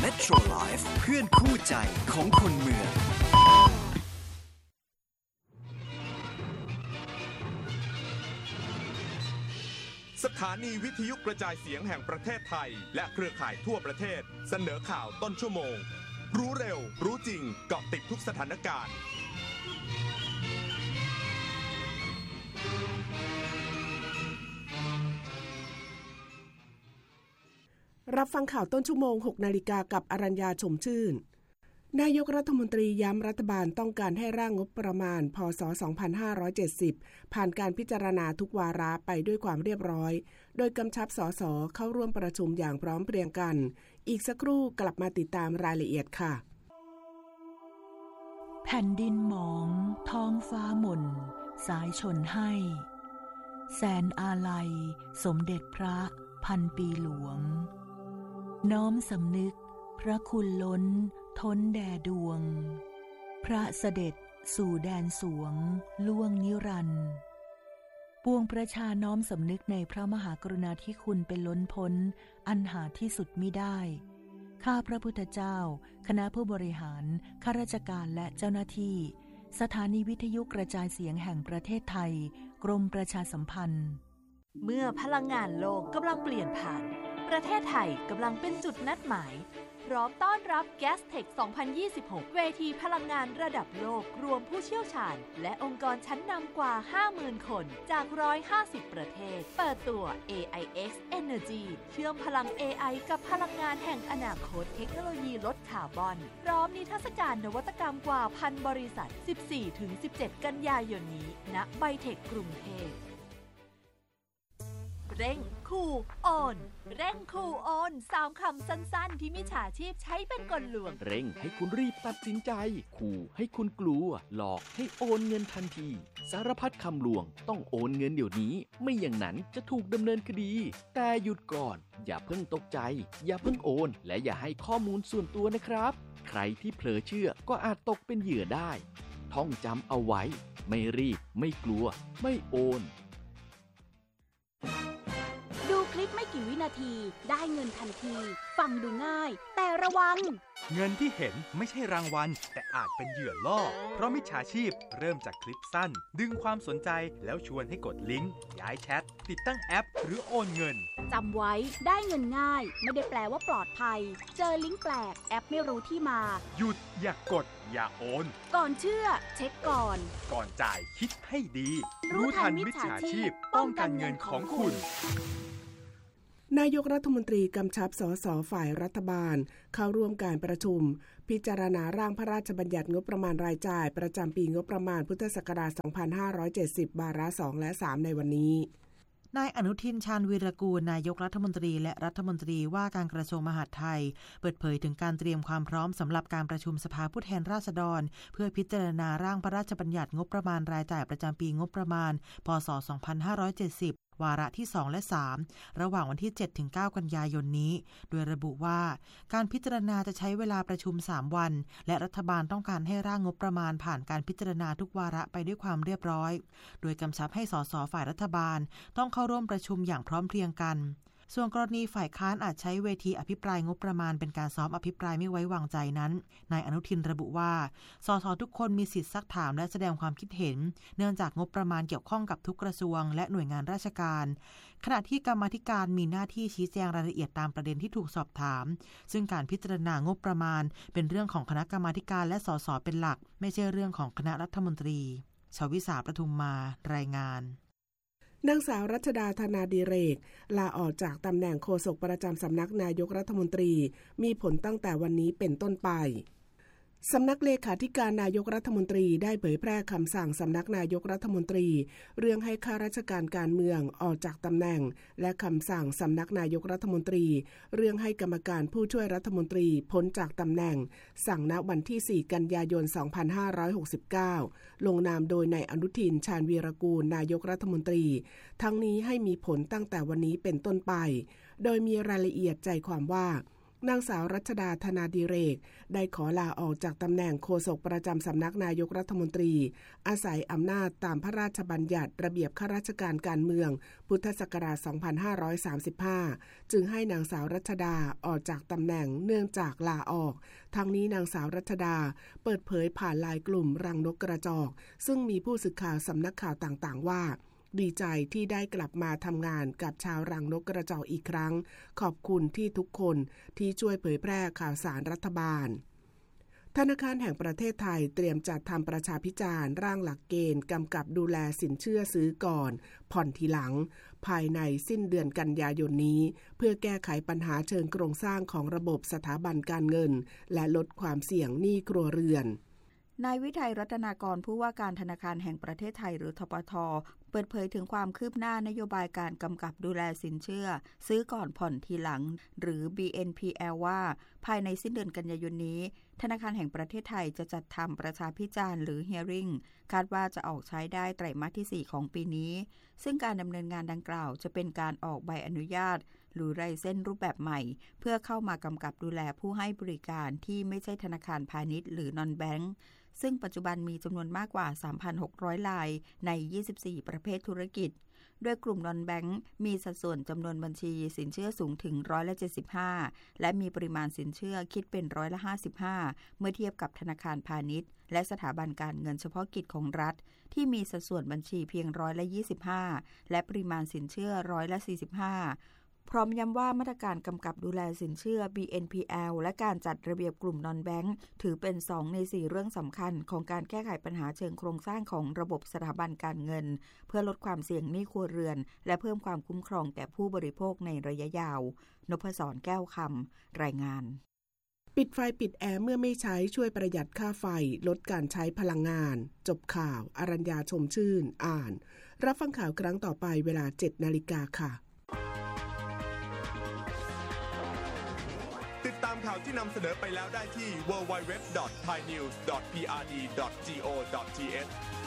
Metro Life เพื่อนคู่ใจของคนเมืองสถานีวิทยุกระจายเสียงแห่งประเทศไทยและเครือข่ายทั่วประเทศเสนอข่าวต้นชั่วโมงรู้เร็วรู้จริงเกาะติดทุกสถานการณ์รับฟังข่าวต้นชั่วโมง 6 นาฬิกากับอรัญญาชมชื่นนายกรัฐมนตรีย้ำรัฐบาลต้องการให้ร่างงบประมาณพ.ศ. 2570ผ่านการพิจารณาทุกวาระไปด้วยความเรียบร้อยโดยกำชับสสเข้าร่วมประชุมอย่างพร้อมเพรียงกันอีกสักครู่กลับมาติดตามรายละเอียดค่ะแผ่นดินหมองท้องฟ้าหม่นสายชนให้แสนอาลัยสมเด็จพระพันปีหลวงน้อมสำนึกพระคุณล้นท้นแด่ดวงพระเสด็จสู่แดนสวงล่วงนิรันดร์ปวงประชาน้อมสำนึกในพระมหากรุณาธิคุณเป็นล้นพ้นอันหาที่สุดมิได้ข้าพระพุทธเจ้าคณะผู้บริหารข้าราชการและเจ้าหน้าที่สถานีวิทยุกระจายเสียงแห่งประเทศไทยกรมประชาสัมพันธ์เมื่อพลังงานโลกกำลังเปลี่ยนผ่านประเทศไทยกำลังเป็นจุดนัดหมายพร้อมต้อนรับ Gastech 2026 เวทีพลังงานระดับโลกรวมผู้เชี่ยวชาญและองค์กรชั้นนำกว่า 50,000 คนจาก150 ประเทศเปิดตัว AIX Energy เชื่อมพลัง AI กับพลังงานแห่งอนาคตเทคโนโลยีลดคาร์บอนพร้อมนิทรรศการนวัตกรรมกว่า 1,000 บริษัท 14-17 กันยายนนี้ณไบเทคกรุงเทพเร่งคูโอนเร่งคูโอน3คำสั้นๆที่มิจฉาชีพใช้เป็นกลลวงเร่งให้คุณรีบตัดสินใจขู่ให้คุณกลัวหลอกให้โอนเงินทันทีสารพัดคำลวงต้องโอนเงินเดี๋ยวนี้ไม่อย่างนั้นจะถูกดำเนินคดีแต่หยุดก่อนอย่าเพิ่งตกใจอย่าเพิ่งโอนและอย่าให้ข้อมูลส่วนตัวนะครับใครที่เผลอเชื่อก็อาจตกเป็นเหยื่อได้ท่องจำเอาไว้ไม่รีบไม่กลัวไม่โอนคลิปไม่กี่วินาทีได้เงินทันทีฟังดูง่ายแต่ระวังเงินที่เห็นไม่ใช่รางวัลแต่อาจเป็นเหยื่อล่อเพราะมิจฉาชีพเริ่มจากคลิปสั้นดึงความสนใจแล้วชวนให้กดลิงก์ย้ายแชทติดตั้งแอปหรือโอนเงินจำไว้ได้เงินง่ายไม่ได้แปลว่าปลอดภัยเจอลิงก์แปลกแอปไม่รู้ที่มาหยุดอย่ากดอย่าโอนก่อนเชื่อเช็คก่อนจ่ายคิดให้ดีรู้ทันมิจฉาชีพป้องกันเงินของคุณนายกรัฐมนตรีกำชับสสฝ่ายรัฐบาลเข้าร่วมการประชุมพิจารณาร่างพระราชบัญญัติงบประมาณรายจ่ายประจำปีงบประมาณพุทธศักราช 2570 วาระ 2 และ 3 ในวันนี้นายอนุทิน ชาญวีรกูลนายกรัฐมนตรีและรัฐมนตรีว่าการกระทรวงมหาดไทยเปิดเผยถึงการเตรียมความพร้อมสำหรับการประชุมสภาผู้แทนราษฎรเพื่อพิจารณาร่างพระราชบัญญัติงบประมาณรายจ่ายประจำปีงบประมาณพ.ศ. 2570วาระที่2และ3ระหว่างวันที่ 7-9 กันยายนนี้โดยระบุว่าการพิจารณาจะใช้เวลาประชุม3วันและรัฐบาลต้องการให้ร่างงบประมาณผ่านการพิจารณาทุกวาระไปด้วยความเรียบร้อยโดยกำชับให้สสฝ่ายรัฐบาลต้องเข้าร่วมประชุมอย่างพร้อมเพรียงกันส่วนกรณีฝ่ายค้านอาจใช้เวทีอภิปรายงบประมาณเป็นการซ้อมอภิปรายไม่ไว้วางใจนั้นนายอนุทินระบุว่าสสทุกคนมีสิทธิซักถามและแสดงความคิดเห็นเนื่องจากงบประมาณเกี่ยวข้องกับทุกกระทรวงและหน่วยงานราชการขณะที่กรรมาธิการมีหน้าที่ชี้แจงรายละเอียดตามประเด็นที่ถูกสอบถามซึ่งการพิจารณางบประมาณเป็นเรื่องของคณะกรรมาธิการและสสเป็นหลักไม่ใช่เรื่องของคณะรัฐมนตรีชวิษาประทุมมารายงานนางสาวรัชดาธนาดิเรกลาออกจากตำแหน่งโฆษกประจำสำนักนายกรัฐมนตรีมีผลตั้งแต่วันนี้เป็นต้นไปสำนักเลขาธิการนายกรัฐมนตรีได้เผยแพร่คำสั่งสำนักนายกรัฐมนตรีเรื่องให้ข้าราชการการเมืองออกจากตำแหน่งและคำสั่งสำนักนายกรัฐมนตรีเรื่องให้กรรมการผู้ช่วยรัฐมนตรีพ้นจากตำแหน่งสั่งณวันที่4กันยายน2569ลงนามโดยนายอนุทินชาญวีรกูลนายกรัฐมนตรีทั้งนี้ให้มีผลตั้งแต่วันนี้เป็นต้นไปโดยมีรายละเอียดใจความว่านางสาวรัชดาธนาดิเรกได้ขอลาออกจากตำแหน่งโฆษกประจำสำนักนายกรัฐมนตรีอาศัยอำนาจตามพระราชบัญญัติระเบียบข้าราชการการเมืองพุทธศักราช 2535 จึงให้นางสาวรัชดาออกจากตำแหน่งเนื่องจากลาออกทั้งนี้นางสาวรัชดาเปิดเผยผ่านไลน์กลุ่มรังนกกระจอกซึ่งมีผู้สื่อข่าวสำนักข่าวต่างๆว่าดีใจที่ได้กลับมาทำงานกับชาวรังนกกระจอกอีกครั้งขอบคุณที่ทุกคนที่ช่วยเผยแพร่ข่าวสารรัฐบาลธนาคารแห่งประเทศไทยเตรียมจัดทำประชาพิจารณ์ร่างหลักเกณฑ์กำกับดูแลสินเชื่อซื้อก่อนผ่อนทีหลังภายในสิ้นเดือนกันยายนนี้เพื่อแก้ไขปัญหาเชิงโครงสร้างของระบบสถาบันการเงินและลดความเสี่ยงหนี้ครัวเรือนนายวิทัยรัตนากรผู้ว่าการธนาคารแห่งประเทศไทยหรือธปท.เปิดเผยถึงความคืบหน้านโยบายการกำกับดูแลสินเชื่อซื้อก่อนผ่อนทีหลังหรือ BNPL ว่าภายในสิ้นเดือนกันยายนนี้ธนาคารแห่งประเทศไทยจะจัดทำประชาพิจารณ์หรือ Hearing คาดว่าจะออกใช้ได้ไตรมาสที่ 4 ของปีนี้ซึ่งการดำเนินงานดังกล่าวจะเป็นการออกใบอนุญาตหรือไลเซนส์รูปแบบใหม่เพื่อเข้ามากำกับดูแลผู้ให้บริการที่ไม่ใช่ธนาคารพาณิชย์หรือ Non-Bankซึ่งปัจจุบันมีจำนวนมากกว่า 3,600 รายใน 24 ประเภทธุรกิจโดยกลุ่ม Non-Bank มีสัดส่วนจำนวนบัญชีสินเชื่อสูงถึง 75% และมีปริมาณสินเชื่อคิดเป็น 55% เมื่อเทียบกับธนาคารพาณิชย์และสถาบันการเงินเฉพาะกิจของรัฐที่มีสัดส่วนบัญชีเพียง 25% และปริมาณสินเชื่อ 45%พร้อมย้ำว่ามาตรการกำกับดูแลสินเชื่อ BNPL และการจัดระเบียบกลุ่ม Non-Bank ถือเป็น2ใน4เรื่องสำคัญของการแก้ไขปัญหาเชิงโครงสร้างของระบบสถาบันการเงินเพื่อลดความเสี่ยงหนี้ครัวเรือนและเพิ่มความคุ้มครองแก่ผู้บริโภคในระยะยาวนพศร แก้วคำรายงานปิดไฟปิดแอร์เมื่อไม่ใช้ช่วยประหยัดค่าไฟลดการใช้พลังงานจบข่าวอรัญญาชมชื่นอ่านรับฟังข่าวครั้งต่อไปเวลา 7:00 น.ค่ะติดตามข่าวที่นำเสนอไปแล้วได้ที่ www.thainews.prd.go.th